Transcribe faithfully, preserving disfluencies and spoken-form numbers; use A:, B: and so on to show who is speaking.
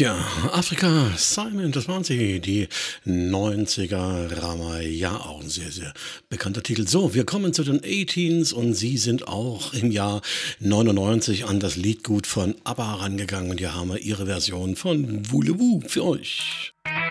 A: Tja, Afrika, Simon, das waren sie, die neunziger Rama, ja, auch ein sehr, sehr bekannter Titel. So, wir kommen zu den achtzehn's und sie sind auch im Jahr neunundneunzig an das Liedgut von ABBA rangegangen und hier haben wir ihre Version von Voulez-vous für euch.